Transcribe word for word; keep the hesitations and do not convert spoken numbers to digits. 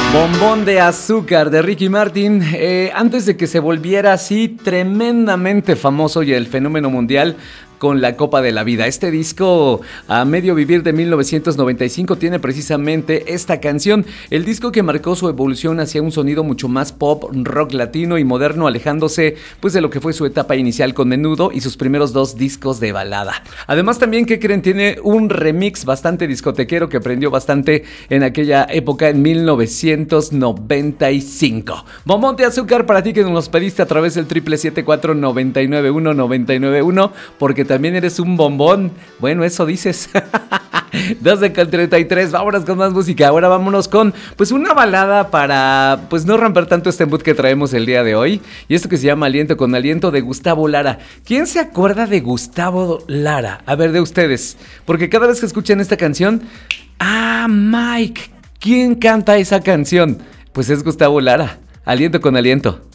Bombón de azúcar de Ricky Martin. Eh, antes de que se volviera así tremendamente famoso y el fenómeno mundial con la Copa de la Vida. Este disco, A Medio Vivir de mil novecientos noventa y cinco, tiene precisamente esta canción. El disco que marcó su evolución hacia un sonido mucho más pop, rock latino y moderno, alejándose pues de lo que fue su etapa inicial con Menudo y sus primeros dos discos de balada. Además también, ¿qué creen? Tiene un remix bastante discotequero que prendió bastante en aquella época, en mil novecientos noventa y cinco. Bombón de azúcar para ti que nos pediste a través del triple siete cuatro nueve nueve uno nueve nueve uno, porque también eres un bombón. Bueno, eso dices. doce con treinta y tres, vámonos con más música. Ahora vámonos con pues una balada para pues no romper tanto este mood que traemos el día de hoy. Y esto que se llama Aliento con Aliento, de Gustavo Lara. ¿Quién se acuerda de Gustavo Lara? A ver, de ustedes. Porque cada vez que escuchan esta canción, ah, Mike, ¿quién canta esa canción? Pues es Gustavo Lara. Aliento con Aliento.